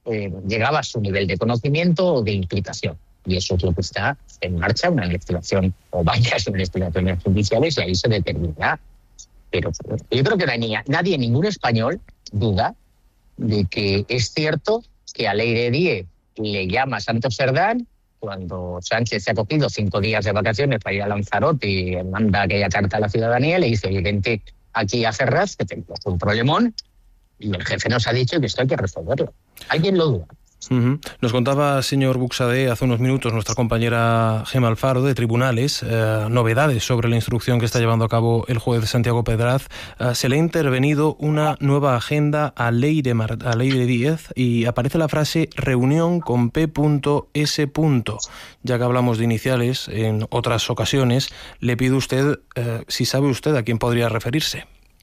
llegaba a su nivel de conocimiento o de implicación. Y eso es lo que está en marcha, una investigación o varias investigaciones judiciales, y ahí se determinará. Pero yo creo que nadie, ningún español, duda de que es cierto que a Leire Díez le llama Santos Cerdán cuando Sánchez se ha cogido 5 días de vacaciones para ir a Lanzarote y manda aquella carta a la ciudadanía y le dice: oye, vente aquí a Ferraz, que tenemos un problemón, y el jefe nos ha dicho que esto hay que resolverlo. ¿Alguien lo duda? Nos contaba, señor Buxadé, hace unos minutos nuestra compañera Gemma Alfaro de Tribunales, novedades sobre la instrucción que está llevando a cabo el juez Santiago Pedraz. Se le ha intervenido una nueva agenda a Leire Díez y aparece la frase reunión con P.S. Ya que hablamos de iniciales en otras ocasiones, le pido a usted si sabe usted a quién podría referirse.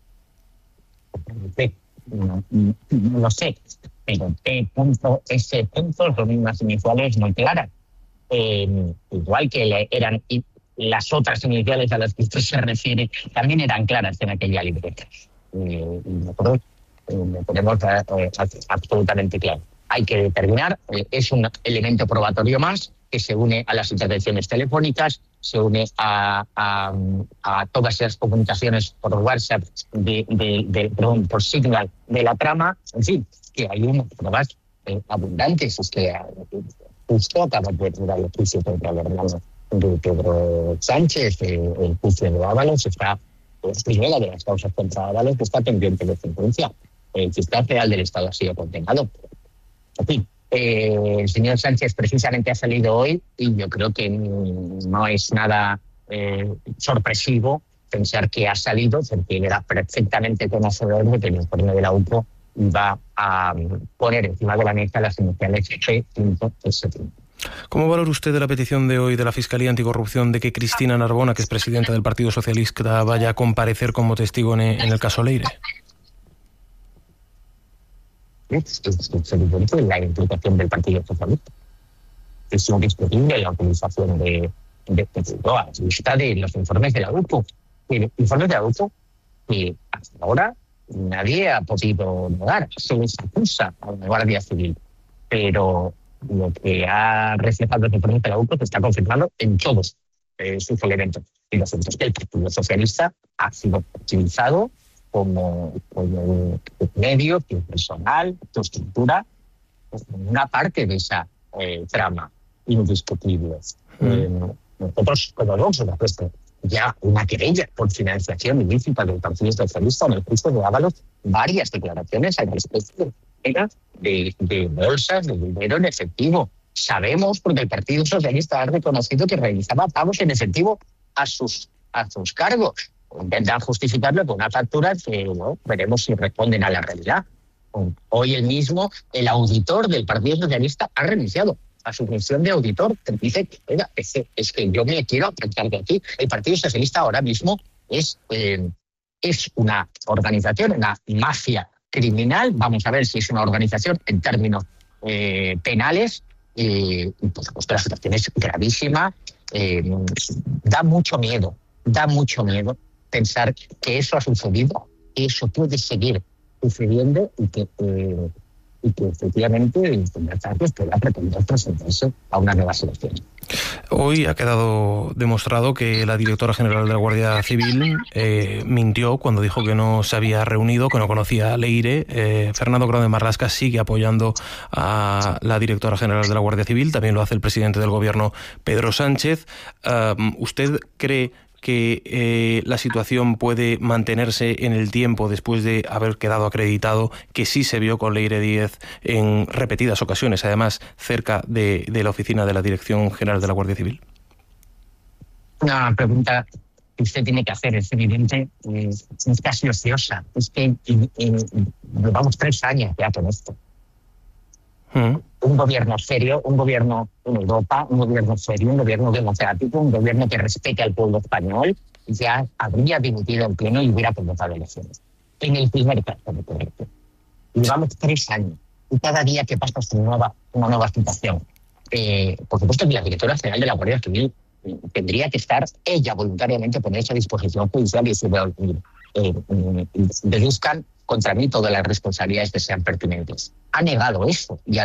No lo sé, pero P.S. son unas iniciales muy claras. Igual que eran las otras iniciales a las que usted se refiere, también eran claras en aquella libreta. Nosotros lo tenemos absolutamente claro. Hay que determinar, es un elemento probatorio más que se une a las intervenciones telefónicas, se une a todas esas comunicaciones por WhatsApp, por Signal de la trama. En fin, que hay unas pruebas abundantes. Es que justo acaba de terminar el juicio contra el hermano de Pedro Sánchez, el juicio de Ábalos. Está primera de las causas contra Ábalos, que está pendiente de sentencia. El fiscal general del Estado ha sido condenado. En fin, el señor Sánchez precisamente ha salido hoy y yo creo que no es nada sorpresivo pensar que ha salido, porque era perfectamente conocedor de que el informe de la UPO iba a poner encima de la mesa las iniciales P.S. ¿Cómo valora usted de la petición de hoy de la Fiscalía Anticorrupción de que Cristina Narbona, que es presidenta del Partido Socialista, vaya a comparecer como testigo en el caso Leire? Es evidente la implicación del Partido Socialista. Es indiscutible la utilización de vista de los informes de la UPO. Informes de la UPO que hasta ahora nadie ha podido negar. Se les acusa a la Guardia Civil. Pero lo que ha reflejado el informe de la UPO se está confirmando en todos sus elementos. Y lo cierto es que el Partido Socialista ha sido utilizado como medio, personal, tu estructura, una parte de esa trama indiscutible. Nosotros, como Vox, hemos puesto ya una querella por financiación ilícita del Partido Socialista en el juicio de Ábalos, varias declaraciones al respecto de bolsas de dinero en efectivo. Sabemos, porque el Partido Socialista ha reconocido que realizaba pagos en efectivo a sus cargos. Intentan justificarlo con una factura que veremos si responden a la realidad. Hoy el mismo, el auditor del Partido Socialista ha renunciado a su función de auditor. Dice, oiga, es que yo me quiero aprovechar de aquí. El Partido Socialista ahora mismo es una organización, una mafia criminal. Vamos a ver si es una organización en términos penales. Y por supuesto la situación es gravísima. Da mucho miedo pensar que eso ha sucedido, que eso puede seguir sucediendo y que efectivamente el señor Sánchez pueda pretender presentarse a una nueva selección. Hoy ha quedado demostrado que la directora general de la Guardia Civil mintió cuando dijo que no se había reunido, que no conocía a Leire. Fernando Grande Marlaska sigue apoyando a la directora general de la Guardia Civil, también lo hace el presidente del Gobierno, Pedro Sánchez. ¿Usted cree que la situación puede mantenerse en el tiempo después de haber quedado acreditado que sí se vio con Leire Díez en repetidas ocasiones, además cerca de la oficina de la Dirección General de la Guardia Civil? Una pregunta que usted tiene que hacer, es evidente, es casi ociosa. Es que llevamos 3 años ya con esto. Un gobierno serio, un gobierno en Europa, un gobierno serio, un gobierno democrático, un gobierno que respete al pueblo español, ya habría dimitido en pleno y hubiera convocado elecciones. En el primer caso de correcto. Llevamos 3 años y cada día que pasa es una nueva situación. Por supuesto que la directora general de la Guardia Civil tendría que estar ella voluntariamente ponerse a disposición judicial y decir, deduzcan contra mí todas las responsabilidades que sean pertinentes. Ha negado eso y ha